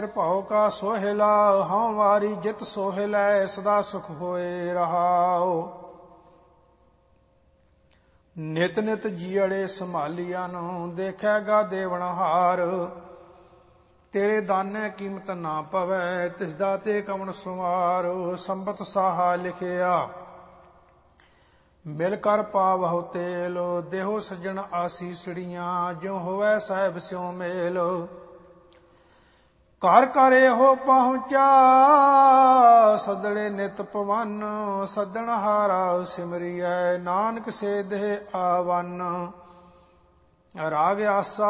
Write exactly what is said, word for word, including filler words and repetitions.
ਭਉ ਕਾ ਸੋਹਿਲਾ ਹਉ ਵਾਰੀ ਜਿਤ ਸੋਹਿਲੈ ਸਦਾ ਸੁਖ ਹੋਏ ਰਹਾਉ। ਨਿਤ ਨਿਤ ਜੀਅੜੇ ਸੰਭਾਲੀਆਂ ਨੂੰ ਦੇਖੈਗਾ ਦੇਵਨਹਾਰ। ਤੇਰੇ ਦਾਨੇ ਕੀਮਤ ਨਾ ਪਵੈ ਤਿਸ ਦਾ ਤੇ ਕਵਣ ਸੁਮਾਰ। ਸੰਬਤ ਸਾਹਾ ਲਿਖਿਆ ਮਿਲ ਕਰ ਪਾਵਹੁ ਤੇਲ। ਦੇਹੋ ਸੱਜਣ ਆਸੀਸੜੀਆਂ ਜਿਉ ਹੋਵੈ ਸਾਹਿਬ ਸਿਉ ਮੇਲ। ਘਰ ਘਰ ਇਹੋ ਪਹੁੰਚਾ ਸਦੜੇ ਨਿਤ ਪਵਨ। ਸੱਜਣ ਹਾਰਾ ਸਿਮਰਿਐ ਨਾਨਕ ਸੇ ਦੇਹ ਆਵਨ। ਰਾਗ ਆਸਾ